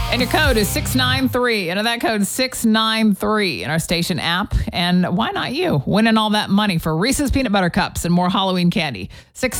And your code is 693. Enter that code 693 in our station app. And why not you? Winning all that money for Reese's Peanut Butter Cups and more Halloween candy.